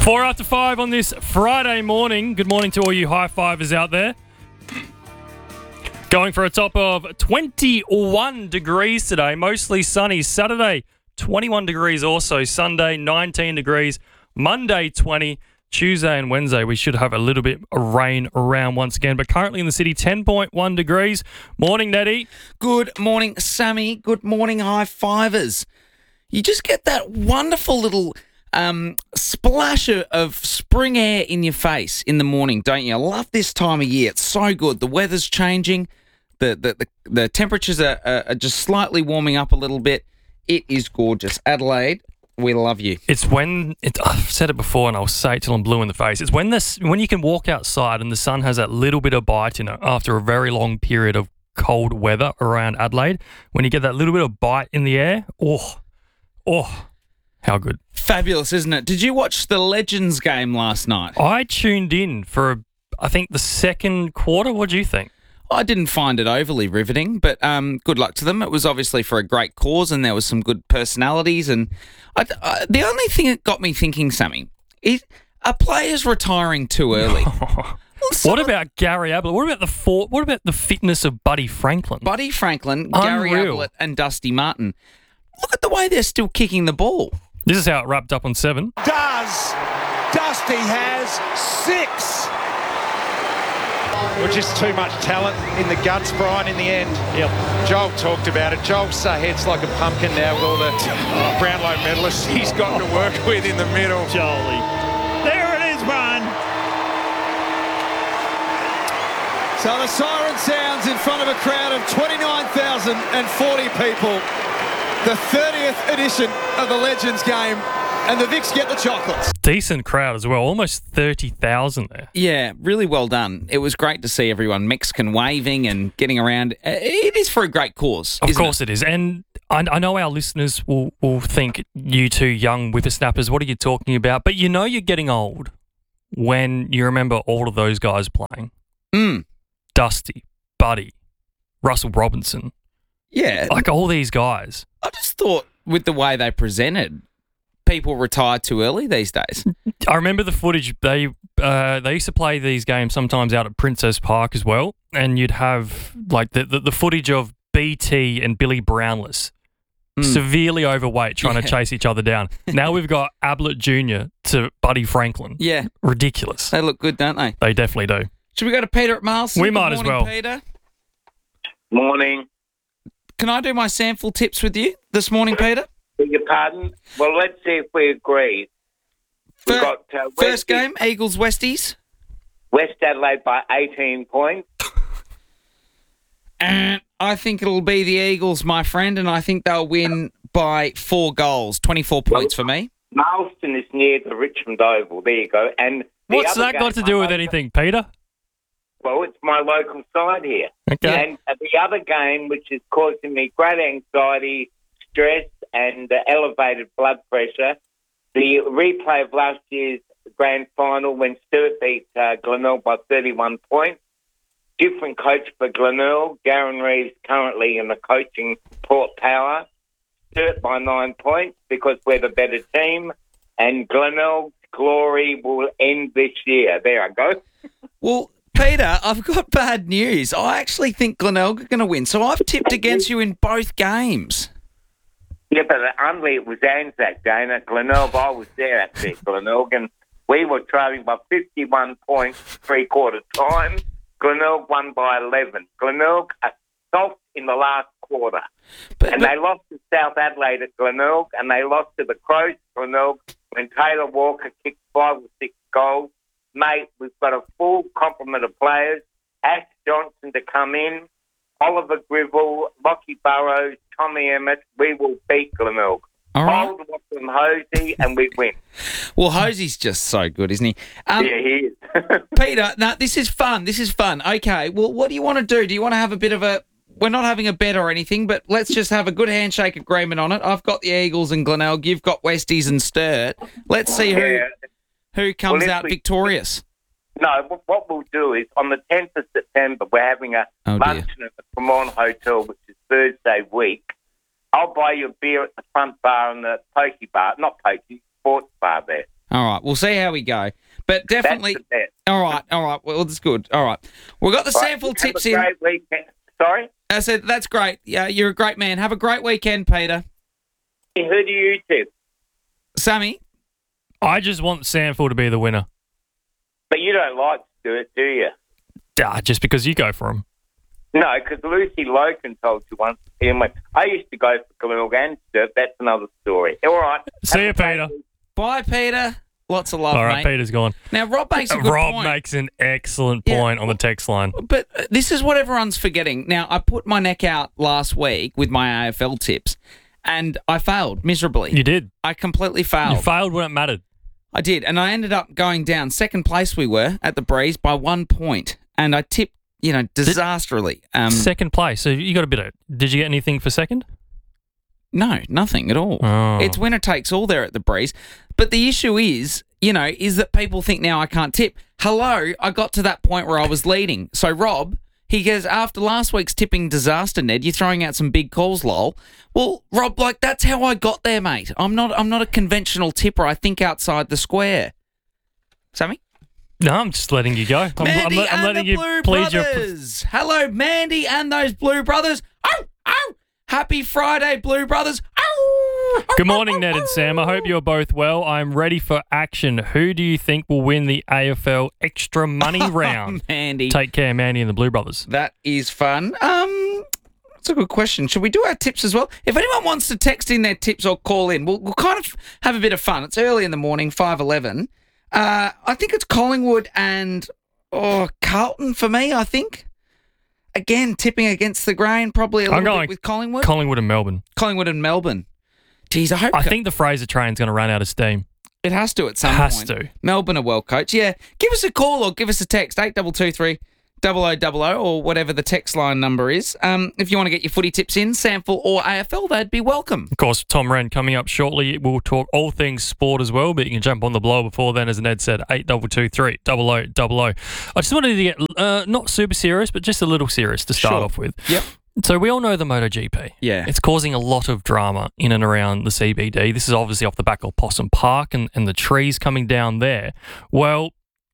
4 after 5 on this Friday morning. Good morning to all you high fivers out there. Going for a top of 21 degrees today, mostly sunny. Saturday, 21 degrees also. Sunday, 19 degrees. Monday, 20. Tuesday and Wednesday, we should have a little bit of rain around once again. But currently in the city, 10.1 degrees. Morning, Nettie. Good morning, Sammy. Good morning, high fivers. You just get that wonderful little splash of spring air in your face in the morning, don't you? I love this time of year. It's so good. The weather's changing. The temperatures are just slightly warming up a little bit. It is gorgeous. Adelaide, we love you. It's when I've said it before, and I'll say it till I'm blue in the face. It's when you can walk outside and the sun has that little bit of bite in it after a very long period of cold weather around Adelaide. When you get that little bit of bite in the air, oh, how good! Fabulous, isn't it? Did you watch the Legends game last night? I tuned in for I think the second quarter. What do you think? I didn't find it overly riveting, but good luck to them. It was obviously for a great cause, and there was some good personalities. And the only thing that got me thinking, Sammy, is are players retiring too early? What about Gary Ablett? What about the fitness of Buddy Franklin? Buddy Franklin, Gary Ablett, and Dusty Martin. Look at the way they're still kicking the ball. This is how it wrapped up on 7. Dusty has 6. Which is too much talent in the guts, Brian, in the end. Yep. Joel talked about it. Joel's head's like a pumpkin now with all the Brownlow medalists he's got to work with in the middle. Jolie. There it is, Brian. So the siren sounds in front of a crowd of 29,040 people. The 30th edition of the Legends game, and the Vicks get the chocolates. Decent crowd as well, almost 30,000 there. Yeah, really well done. It was great to see everyone Mexican waving and getting around. It is for a great cause. Of course it is. And I know our listeners will think, you two young whippersnappers, what are you talking about? But you know you're getting old when you remember all of those guys playing. Dusty, Buddy, Russell Robinson. Yeah. Like all these guys. I just thought with the way they presented, people retire too early these days. I remember the footage. They used to play these games sometimes out at Princess Park as well, and you'd have like the footage of BT and Billy Brownless severely overweight trying to chase each other down. Now we've got Ablett Jr. to Buddy Franklin. Yeah. Ridiculous. They look good, don't they? They definitely do. Should we go to Peter at Marlson? We might as well. Peter. Morning. Can I do my sample tips with you this morning, Peter? Beg your pardon? Well, let's see if we agree. We've got first game, Eagles-Westies. West Adelaide by 18 points. And I think it'll be the Eagles, my friend, and I think they'll win by 4 goals. 24 points for me. Marston is near the Richmond Oval. There you go. And what's that got to do with anything, Peter? Well, it's my local side here. Okay. And the other game, which is causing me great anxiety, stress, and elevated blood pressure, the replay of last year's grand final when Sturt beat Glenelg by 31 points. Different coach for Glenelg. Darren Reeves currently in the coaching Port Power. Sturt by 9 points because we're the better team. And Glenelg's glory will end this year. There I go. Well, Peter, I've got bad news. I actually think Glenelg are going to win, so I've tipped against you in both games. Yeah, but only it was Anzac Day, and at Glenelg, I was there at Glenelg, and we were trailing by 51 points, three-quarter time. Glenelg won by 11. Glenelg are soft in the last quarter. They lost to South Adelaide at Glenelg, and they lost to the Crows at Glenelg when Taylor Walker kicked 5 or 6 goals. Mate, we've got a full complement of players. Ash Johnson to come in, Oliver Gribble, Lockie Burrows, Tommy Emmett. We will beat Glenelg. All right. Hold from Hosey and we win. Well, Hosey's just so good, isn't he? Yeah, he is. Peter, now this is fun. Okay, well, what do you want to do? Do you want to have a bit of a... We're not having a bet or anything, but let's just have a good handshake agreement on it. I've got the Eagles and Glenelg. You've got Westies and Sturt. Let's see who comes out victorious. No, what we'll do is on the 10th of September, we're having a luncheon at the Cremorne Hotel, which is Thursday week. I'll buy you a beer at the front bar and the sports bar there. All right, we'll see how we go. But definitely. That's the best. All right. Well, that's good. All right. We've got the sample Have tips a in. great weekend. Sorry? I said, that's great. Yeah, you're a great man. Have a great weekend, Peter. Who do you tip? Sammy? I just want Sandford to be the winner. But you don't like to do it, do you? Just because you go for him. No, because Lucy Loken told you once. I used to go for Glenelg Sturt. That's another story. All right. See you, Peter. Bye, Peter. Lots of love, All right, mate. Peter's gone. Now, Rob makes a good Rob point. makes an excellent point on the text line. But this is what everyone's forgetting. Now, I put my neck out last week with my AFL tips, and I failed miserably. You did. I completely failed. You failed when it mattered. I did, and I ended up going down. Second place we were at the Breeze by 1 point, and I tipped, disastrously. Second place. So you got a bit of. Did you get anything for second? No, nothing at all. Oh. It's winner takes all there at the Breeze. But the issue is that people think now I can't tip. Hello, I got to that point where I was leading. So Rob, he goes, after last week's tipping disaster, Ned, you're throwing out some big calls, lol. Well, Rob, that's how I got there, mate. I'm not a conventional tipper. I think outside the square. Sammy? No, I'm just letting you go. Mandy I'm and letting the you Blue plead your. Brothers. Hello, Mandy and those Blue Brothers. Oh, oh. Happy Friday, Blue Brothers. Oh. Good morning, Ned and Sam. I hope you're both well. I'm ready for action. Who do you think will win the AFL extra money round? Mandy. Take care, Mandy and the Blue Brothers. That is fun. That's a good question. Should we do our tips as well? If anyone wants to text in their tips or call in, we'll kind of have a bit of fun. It's early in the morning, 5:11. I think it's Collingwood and Carlton for me, I think. Again, tipping against the grain, probably a little bit with Collingwood. Collingwood and Melbourne. Collingwood and Melbourne. Geez, I think the Fraser train's going to run out of steam. It has to at some point. Has to. Melbourne are well coached. Yeah, give us a call or give us a text, 8223 0000 or whatever the text line number is. If you want to get your footy tips in, SANFL or AFL, they'd be welcome. Of course, Tom Wren coming up shortly. We'll talk all things sport as well, but you can jump on the blower before then, as Ned said, 8223 0000. I just wanted to get not super serious, but just a little serious to start off with. Yep. So we all know the MotoGP. Yeah. It's causing a lot of drama in and around the CBD. This is obviously off the back of Possum Park and the trees coming down there. Well,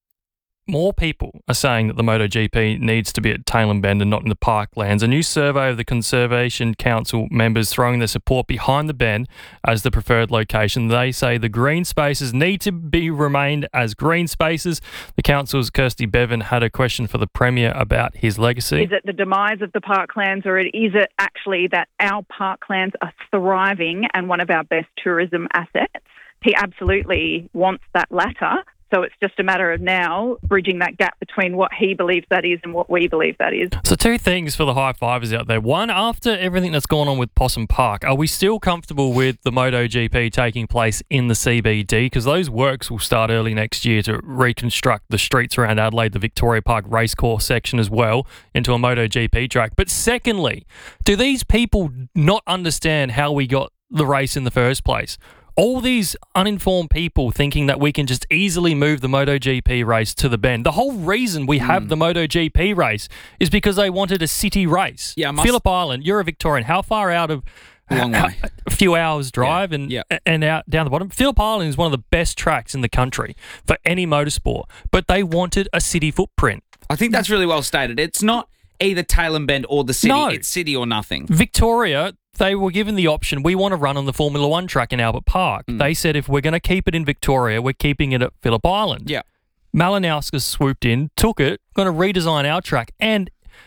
more people are saying that the MotoGP needs to be at Tailem Bend and not in the parklands. A new survey of the Conservation Council members throwing their support behind the Bend as the preferred location. They say the green spaces need to be remained as green spaces. The council's Kirsty Bevan had a question for the Premier about his legacy. Is it the demise of the parklands, or is it actually that our parklands are thriving and one of our best tourism assets? He absolutely wants that latter. So it's just a matter of now bridging that gap between what he believes that is and what we believe that is. So two things for the high fivers out there. One, after everything that's gone on with Possum Park, are we still comfortable with the MotoGP taking place in the CBD? Because those works will start early next year to reconstruct the streets around Adelaide, the Victoria Park racecourse section as well, into a MotoGP track. But secondly, do these people not understand how we got the race in the first place? All these uninformed people thinking that we can just easily move the MotoGP race to the Bend. The whole reason we have the MotoGP race is because they wanted a city race. Yeah, Phillip Island, you're a Victorian. How far out of a long way? A few hours drive and out down the bottom. Phillip Island is one of the best tracks in the country for any motorsport, but they wanted a city footprint. I think that's really well stated. It's not either Tailem Bend or the city. No. It's city or nothing. Victoria, they were given the option, we want to run on the Formula One track in Albert Park. They said if we're going to keep it in Victoria, we're keeping it at Phillip Island. Yeah. Malinowska swooped in, took it, going to redesign our track. And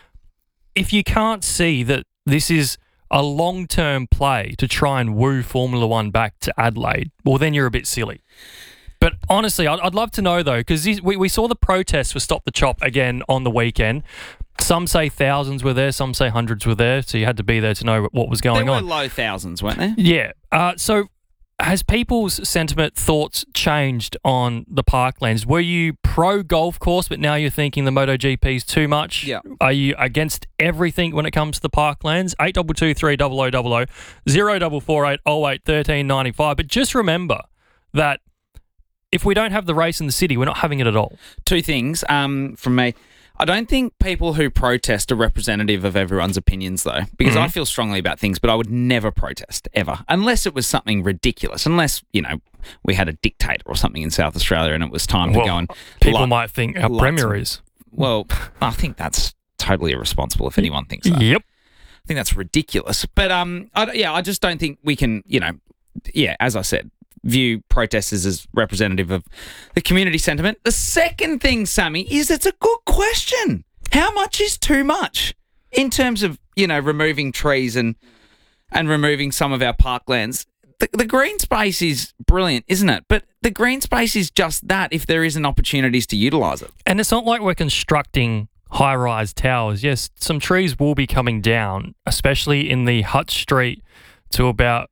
if you can't see that this is a long-term play to try and woo Formula One back to Adelaide, well, then you're a bit silly. But honestly, I'd love to know, though, because we saw the protests for Stop the Chop again on the weekend. Some say thousands were there, some say hundreds were there, so you had to be there to know what was going on. There were low thousands, weren't there? Yeah. So has people's thoughts changed on the parklands? Were you pro-golf course, but now you're thinking the MotoGP is too much? Yeah. Are you against everything when it comes to the parklands? 8223 0000, 0448 08 1395. But just remember that if we don't have the race in the city, we're not having it at all. Two things from me. I don't think people who protest are representative of everyone's opinions, though, because I feel strongly about things, but I would never protest, ever, unless it was something ridiculous, unless, we had a dictator or something in South Australia and it was time to go and... People might think our Premier is. Well, I think that's totally irresponsible if anyone thinks that. Yep. I think that's ridiculous. But, I just don't think we can, as I said, view protesters as representative of the community sentiment. The second thing, Sammy, is it's a good question. How much is too much in terms of, removing trees and removing some of our parklands? The green space is brilliant, isn't it? But the green space is just that if there isn't opportunities to utilise it. And it's not like we're constructing high-rise towers. Yes, some trees will be coming down, especially in the Hutt Street to about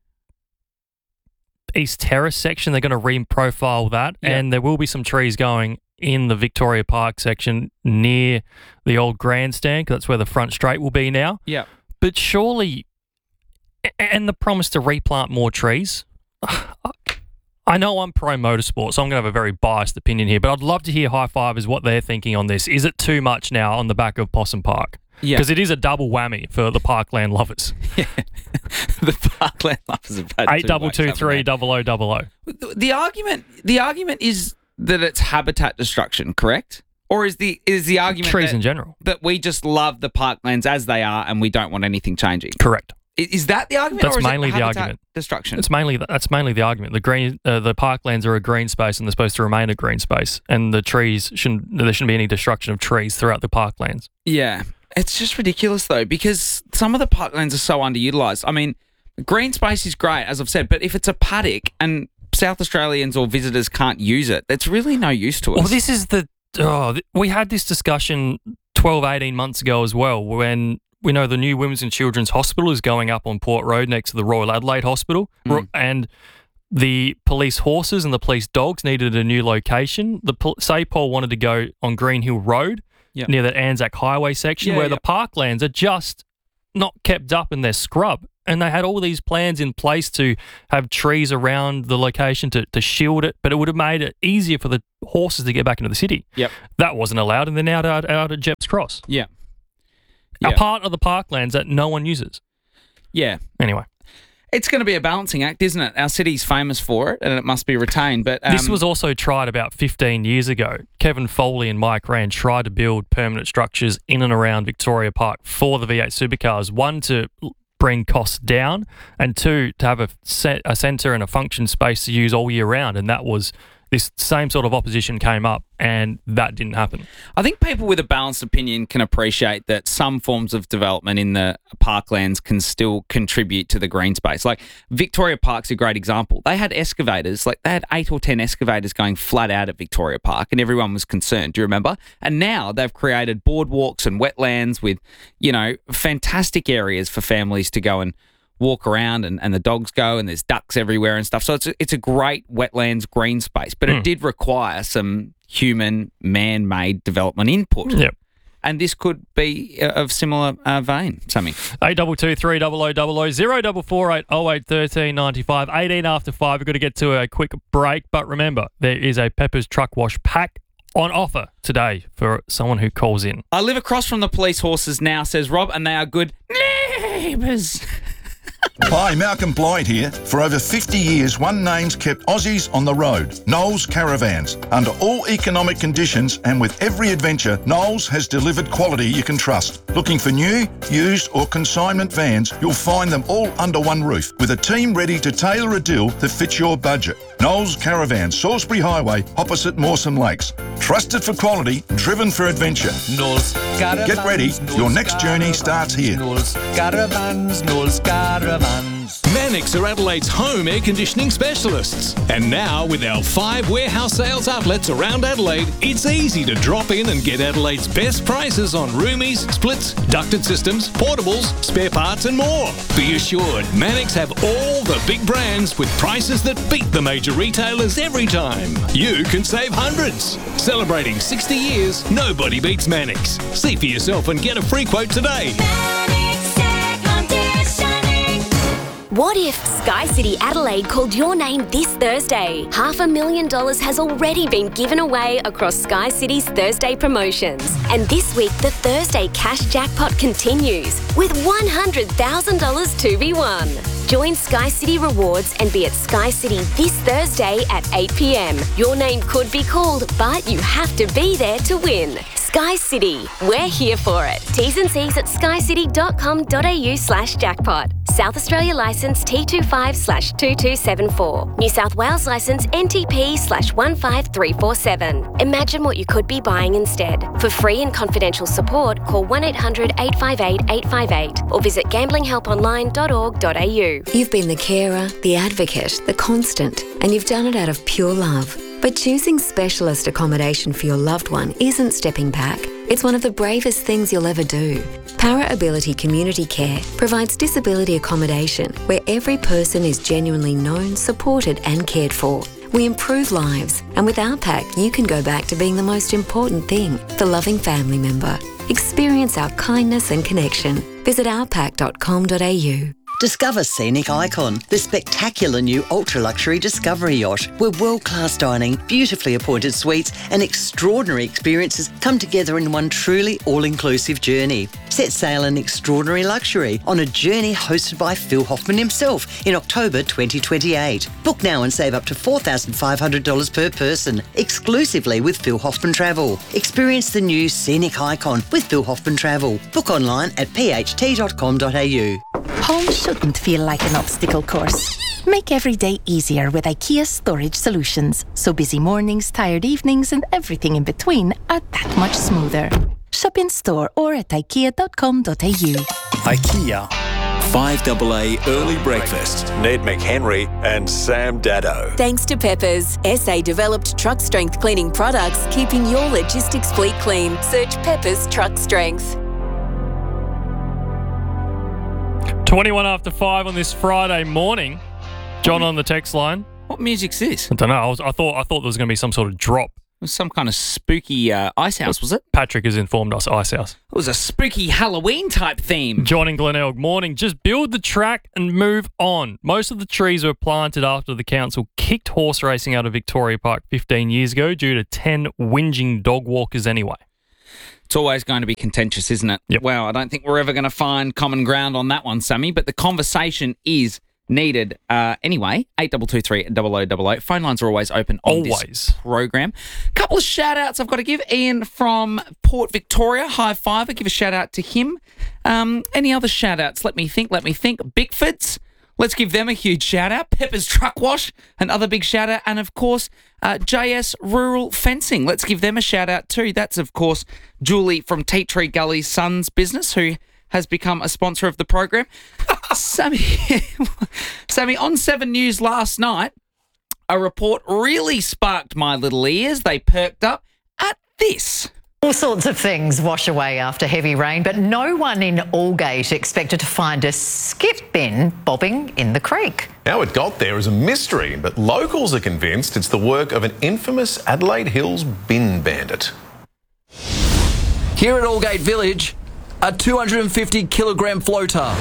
East Terrace section. They're going to re-profile that, and there will be some trees going in the Victoria Park section near the old grandstand, 'cause that's where the front straight will be now. Yeah. But surely, and the promise to replant more trees, I know I'm pro motorsport, so I'm going to have a very biased opinion here, but I'd love to hear High Fivers what they're thinking on this. Is it too much now on the back of Possum Park? Yeah. Because it is a double whammy for the parkland lovers. Yeah. The parkland lovers have had 822230000. The argument is that it's habitat destruction, correct? Or is the argument trees in general that we just love the parklands as they are and we don't want anything changing? Correct. Is that the argument? That's or is mainly it the habitat argument. Destruction. That's mainly the argument. The parklands are a green space and they're supposed to remain a green space, and there shouldn't be any destruction of trees throughout the parklands. Yeah. It's just ridiculous, though, because some of the parklands are so underutilised. I mean, green space is great, as I've said, but if it's a paddock and South Australians or visitors can't use it, it's really no use to us. Well, this is we had this discussion 12, 18 months ago as well, when we know the new Women's and Children's Hospital is going up on Port Road next to the Royal Adelaide Hospital, and the police horses and the police dogs needed a new location. SAPOL wanted to go on Green Hill Road, near that Anzac Highway section, where the parklands are just not kept up in their scrub. And they had all these plans in place to have trees around the location to shield it, but it would have made it easier for the horses to get back into the city. Yep. That wasn't allowed, and they're now out at Jepps Cross. Yeah. A part of the parklands that no one uses. Yeah. Anyway. It's going to be a balancing act, isn't it? Our city's famous for it, and it must be retained. But this was also tried about 15 years ago. Kevin Foley and Mike Rand tried to build permanent structures in and around Victoria Park for the V8 supercars. One, to bring costs down, and two, to have a centre and a function space to use all year round. And that was this same sort of opposition came up, and that didn't happen. I think people with a balanced opinion can appreciate that some forms of development in the parklands can still contribute to the green space. Like Victoria Park's a great example. They had excavators, they had 8 or 10 excavators going flat out at Victoria Park, and everyone was concerned. Do you remember? And now they've created boardwalks and wetlands with, fantastic areas for families to go and walk around, and the dogs go, and there's ducks everywhere and stuff. So it's a great wetlands green space, but it did require some human man-made development input. Yep. And this could be of similar vein, Sammy. 822300000 0448 08 13 95 18 after 5. We've got to get to a quick break, but remember, there is a Pepper's Truck Wash pack on offer today for someone who calls in. I live across from the police horses now, says Rob, and they are good neighbours. Hi, Malcolm Blyde here. For over 50 years, one name's kept Aussies on the road, Knowles Caravans. Under all economic conditions and with every adventure, Knowles has delivered quality you can trust. Looking for new, used or consignment vans, you'll find them all under one roof, with a team ready to tailor a deal that fits your budget. Knowles Caravans, Salisbury Highway, opposite Mawson Lakes. Trusted for quality, driven for adventure. Knowles Caravans. Get ready, your next journey starts here. Knowles Caravans, Knowles Caravans. Mannix are Adelaide's home air conditioning specialists. And now, with our 5 warehouse sales outlets around Adelaide, it's easy to drop in and get Adelaide's best prices on roomies, splits, ducted systems, portables, spare parts and more. Be assured, Mannix have all the big brands with prices that beat the major retailers every time. You can save hundreds. Celebrating 60 years, nobody beats Mannix. See for yourself and get a free quote today. What if Sky City Adelaide called your name this Thursday? $500,000 has already been given away across Sky City's Thursday promotions. And this week, the Thursday cash jackpot continues with $100,000 to be won. Join Sky City Rewards and be at Sky City this Thursday at 8 p.m. Your name could be called, but you have to be there to win. Sky City, we're here for it. T's and C's at skycity.com.au/jackpot. South Australia licence T25/2274. New South Wales licence NTP/15347. Imagine what you could be buying instead. For free and confidential support, call 1-800-858-858 or visit gamblinghelponline.org.au. You've been the carer, the advocate, the constant, and you've done it out of pure love. But choosing specialist accommodation for your loved one isn't stepping back. It's one of the bravest things you'll ever do. Para Ability Community Care provides disability accommodation where every person is genuinely known, supported and cared for. We improve lives, and with our pack, you can go back to being the most important thing, the loving family member. Experience our kindness and connection. Visit ourpack.com.au. Discover Scenic Icon, the spectacular new ultra-luxury Discovery yacht, where world-class dining, beautifully appointed suites and extraordinary experiences come together in one truly all-inclusive journey. Set sail in extraordinary luxury on a journey hosted by Phil Hoffman himself in October 2028. Book now and save up to $4,500 per person, exclusively with Phil Hoffman Travel. Experience the new Scenic Icon with Phil Hoffman Travel. Book online at pht.com.au. Home shouldn't feel like an obstacle course. Make every day easier with IKEA Storage Solutions, so busy mornings, tired evenings and everything in between are that much smoother. Shop in store or at ikea.com.au. IKEA. 5AA Early Breakfast. Ned McHenry and Sam Daddo. Thanks to Peppers, SA-developed truck strength cleaning products, keeping your logistics fleet clean. Search Peppers Truck Strength. 21 after 5 on this Friday morning. John on the text line. What music's this? I don't know. I thought there was going to be some sort of drop. It was some kind of spooky ice house, was it? Patrick has informed us, Ice House. It was a spooky Halloween type theme. John in Glenelg, morning. Just build the track and move on. Most of the trees were planted after the council kicked horse racing out of Victoria Park 15 years ago due to 10 whinging dog walkers anyway. It's always going to be contentious, isn't it? Yep. Well, I don't think we're ever going to find common ground on that one, Sammy, but the conversation is needed anyway. 8223 0000. Phone lines are always open on this program. Couple of shout-outs I've got to give. Ian from Port Victoria, high fiver. Give a shout-out to him. Any other shout-outs? Let me think. Bickfords. Let's give them a huge shout-out. Pepper's Truck Wash, another big shout-out. And, of course, JS Rural Fencing. Let's give them a shout-out too. That's, of course, Julie from Tea Tree Gully's son's business, who has become a sponsor of the program. Sammy, on 7 News last night, a report really sparked my little ears. They perked up at this. All sorts of things wash away after heavy rain, but no one in Aldgate expected to find a skip bin bobbing in the creek. How it got there is a mystery, but locals are convinced it's the work of an infamous Adelaide Hills bin bandit. Here at Aldgate Village, a 250-kilogram floater.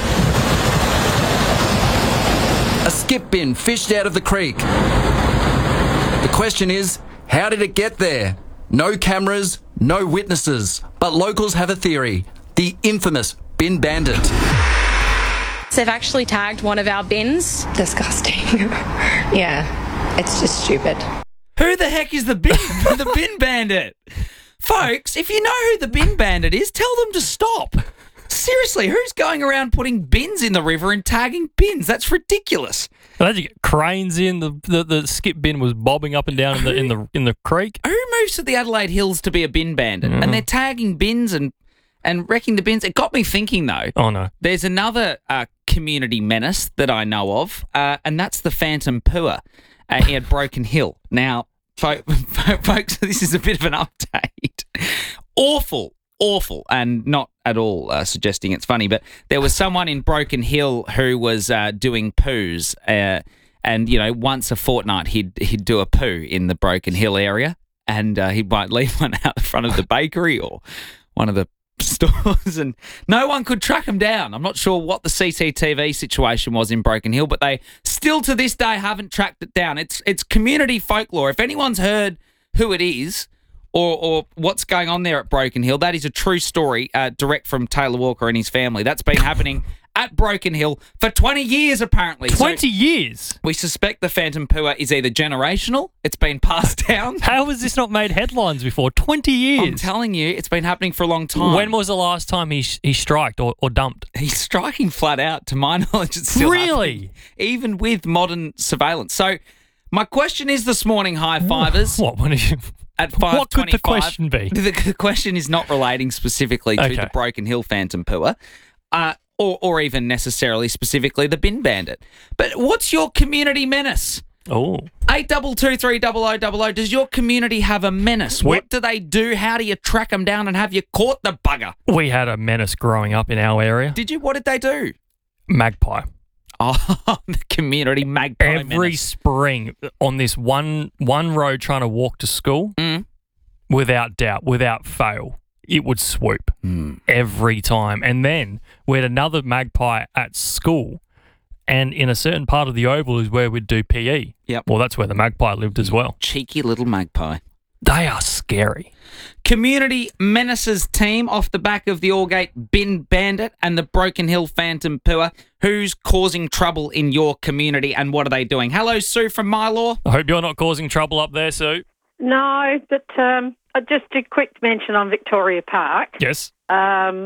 A skip bin fished out of the creek. The question is, how did it get there? No cameras, no witnesses, but locals have a theory. The infamous bin bandit. They've actually tagged one of our bins. Disgusting. Yeah, it's just stupid. Who the heck is the bin bandit? Folks, if you know who the bin bandit is, tell them to stop. Seriously, who's going around putting bins in the river and tagging bins? That's ridiculous. How'd you get cranes in? The skip bin was bobbing up and down in the creek. Who moves to the Adelaide Hills to be a bin bandit? And they're tagging bins and wrecking the bins. It got me thinking, though. Oh, no. There's another community menace that I know of, and that's the Phantom Pooer at Broken Hill. Now, folks, this is a bit of an update. Awful, and not at all suggesting it's funny, but there was someone in Broken Hill who was doing poos, and once a fortnight he'd do a poo in the Broken Hill area, and he might leave one out the front of the bakery or one of the stores stores and no one could track them down. I'm not sure what the CCTV situation was in Broken Hill, but they still to this day haven't tracked it down. It's community folklore. If anyone's heard who it is or what's going on there at Broken Hill, that is a true story direct from Taylor Walker and his family. That's been happening at Broken Hill for 20 years, apparently. 20 years? We suspect the Phantom Pua is either generational, it's been passed down. How has this not made headlines before? 20 years. I'm telling you, it's been happening for a long time. When was the last time he striked or dumped? He's striking flat out. To my knowledge, it's still happening, even with modern surveillance. So my question is this morning, high fivers. What? When are you... At 5:25. What could the question be? The question is not relating specifically to the Broken Hill Phantom Pua, or even necessarily specifically the Bin Bandit. But what's your community menace? Oh. 82230000. Does your community have a menace? What do they do? How do you track them down and have you caught the bugger? We had a menace growing up in our area. Did you? What did they do? Magpie. Oh, the community magpie Every menace. spring on this one road trying to walk to school, without doubt, without fail, it would swoop every time. And then we had another magpie at school, and in a certain part of the oval is where we'd do PE. Yep. Well, that's where the magpie lived as well. Cheeky little magpie. They are scary. Community Menaces team off the back of the Aldgate Bin Bandit and the Broken Hill Phantom Pua. Who's causing trouble in your community and what are they doing? Hello, Sue from Mylor. I hope you're not causing trouble up there, Sue. No, but just a quick mention on Victoria Park. Yes. I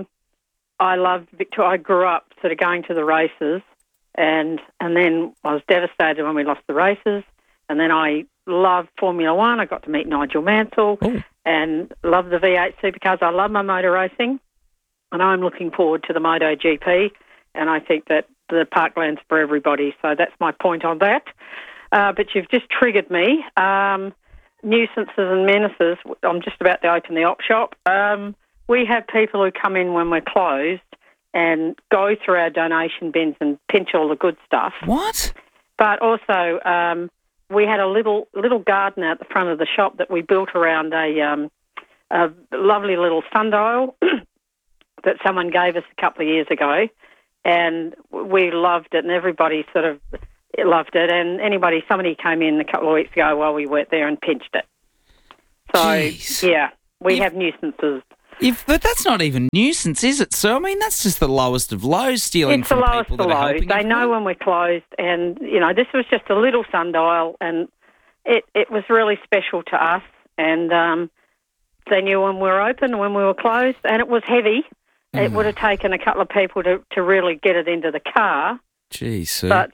loved Victoria. I grew up sort of going to the races and then I was devastated when we lost the races. And then I loved Formula One. I got to meet Nigel Mansell and love the V8 supercars. I love my motor racing and I'm looking forward to the MotoGP. And I think that the parkland's for everybody. So that's my point on that. But you've just triggered me. Nuisances and menaces. I'm just about to open the op shop. We have people who come in when we're closed and go through our donation bins and pinch all the good stuff. What? But also, we had a little garden out the front of the shop that we built around a lovely little sundial that someone gave us a couple of years ago. And we loved it, and everybody sort of loved it. And somebody came in a couple of weeks ago while we weren't there and pinched it. So, Jeez. yeah, we have nuisances. But that's not even nuisance, is it, sir? I mean, that's just the lowest of lows, stealing It's the from lowest people of that are lows. helping They everyone. know when we're closed, and, this was just a little sundial, and it was really special to us. And they knew when we were open and when we were closed, and it was heavy. It would have taken a couple of people to really get it into the car. Jeez, sir. But,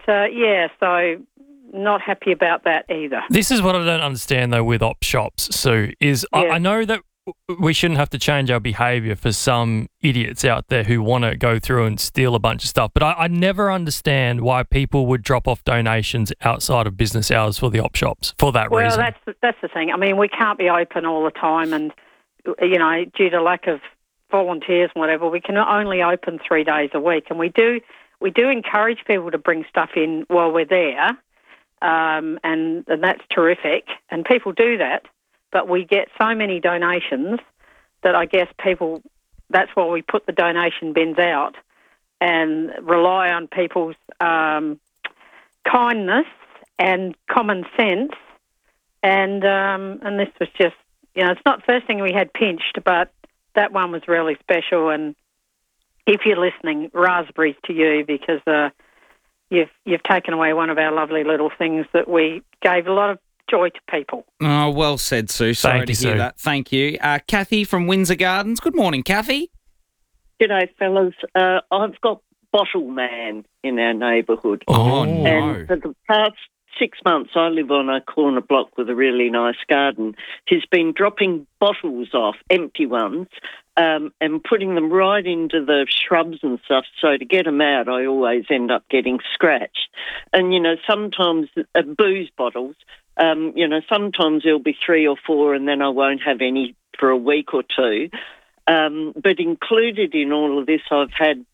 so not happy about that either. This is what I don't understand, though, with op shops, Sue, is I know that we shouldn't have to change our behaviour for some idiots out there who want to go through and steal a bunch of stuff, but I never understand why people would drop off donations outside of business hours for the op shops for that reason. Well, that's the thing. I mean, we can't be open all the time and, due to lack of volunteers and whatever, we can only open 3 days a week. And we do encourage people to bring stuff in while we're there, and that's terrific. And people do that, but we get so many donations that I guess that's why we put the donation bins out and rely on people's kindness and common sense. And this was just, it's not the first thing we had pinched, but that one was really special. And if you're listening, raspberries to you, because you've taken away one of our lovely little things that we gave a lot of joy to people. Oh, well said, Sue. Sorry to hear that. Thank you. Kathy from Windsor Gardens. Good morning, Kathy. G'day, fellas. I've got Bottle Man in our neighbourhood. Oh, no. And for the past 6 months, I live on a corner block with a really nice garden. He's been dropping bottles off, empty ones, and putting them right into the shrubs and stuff. So to get them out, I always end up getting scratched. And, sometimes booze bottles, sometimes there'll be 3 or 4 and then I won't have any for a week or two. But included in all of this, I've had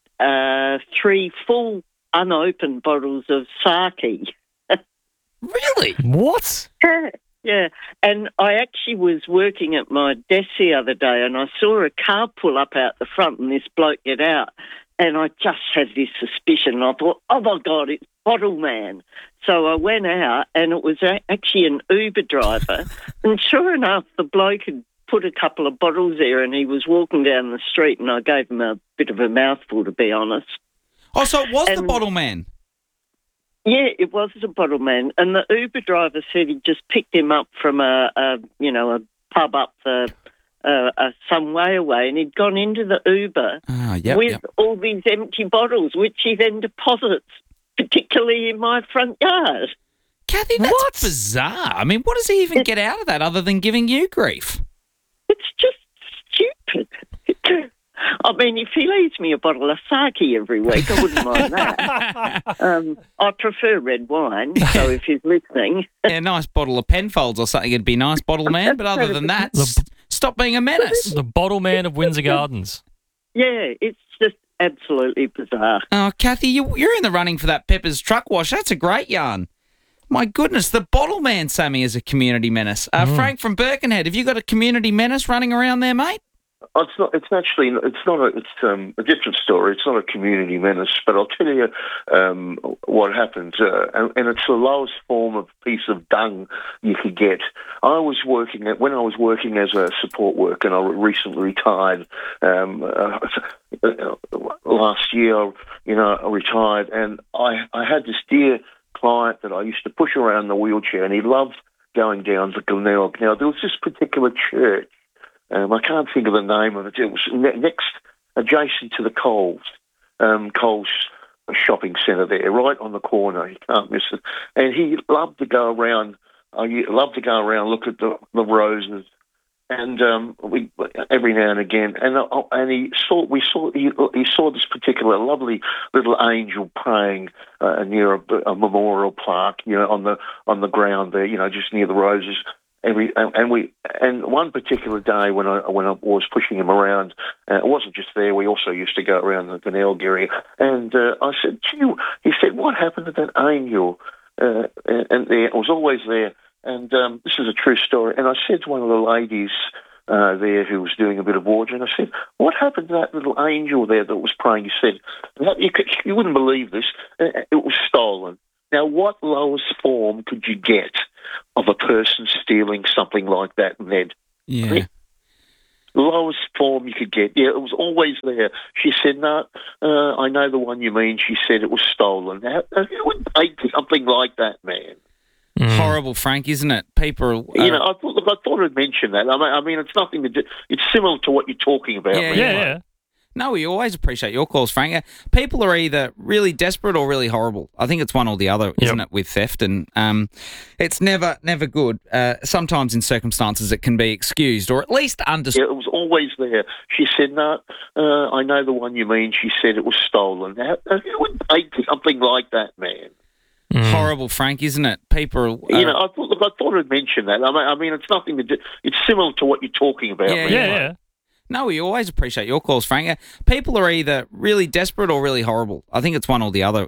3 full unopened bottles of sake. Really? What? Yeah, and I actually was working at my desk the other day and I saw a car pull up out the front and this bloke get out, and I just had this suspicion. I thought, oh, my God, it's Bottle Man. So I went out and it was actually an Uber driver, and sure enough, the bloke had put a couple of bottles there and he was walking down the street, and I gave him a bit of a mouthful, to be honest. Oh, so it was the Bottle Man? Yeah, it was a Bottle Man, and the Uber driver said he just picked him up from a pub up some way away, and he'd gone into the Uber with all these empty bottles, which he then deposits, particularly in my front yard. Kathy, that's bizarre. I mean, what does he even get out of that other than giving you grief? It's just stupid. I mean, if he leaves me a bottle of sake every week, I wouldn't mind that. I prefer red wine, so if he's listening... Yeah, a nice bottle of Penfolds or something, it'd be nice, Bottle Man, but other than that, stop being a menace. The Bottle Man of Windsor Gardens. Yeah, it's just absolutely bizarre. Oh, Kathy, you're in the running for that Pepper's truck wash. That's a great yarn. My goodness, the Bottle Man, Sammy, is a community menace. Frank from Birkenhead, have you got a community menace running around there, mate? It's not. It's actually. It's not. It's a different story. It's not a community menace, but I'll tell you what happened. And it's the lowest form of piece of dung you could get. When I was working as a support worker, and I recently retired last year. I retired, and I had this dear client that I used to push around in the wheelchair, and he loved going down to Glenelg. Now there was this particular church. I can't think of the name of it. It was adjacent to the Coles shopping centre there, right on the corner. You can't miss it. And he loved to go around. Look at the roses, and we every now and again. And he saw this particular lovely little angel praying near a memorial plaque, on the ground there, just near the roses. And one particular day when I was pushing him around, it wasn't just there. We also used to go around the Glenelg area, and I said, "Gee," he said, "what happened to that angel?" And it was always there. And this is a true story. And I said to one of the ladies there who was doing a bit of wardrobe, I said, "What happened to that little angel there that was praying?" He said, "You wouldn't believe this. It was stolen." Now, what lowest form could you get of a person stealing something like that, Ned? Yeah. Lowest form you could get. Yeah, it was always there. She said, "No, I know the one you mean." She said it was stolen. Now, you wouldn't take something like that, man. Horrible, Frank, isn't it? People, I thought I'd mention that. I mean, it's nothing to do. It's similar to what you're talking about. Yeah. No, we always appreciate your calls, Frank. People are either really desperate or really horrible. I think it's one or the other, isn't it, with theft? And it's never good. Sometimes in circumstances it can be excused or at least understood. Yeah, it was always there. She said, "No, I know the one you mean." She said it was stolen. Now, you wouldn't take something like that, man. Horrible, Frank, isn't it? People, I thought I'd mention that. I mean, it's nothing to do. It's similar to what you're talking about. Yeah. No, we always appreciate your calls, Frank. People are either really desperate or really horrible. I think it's one or the other,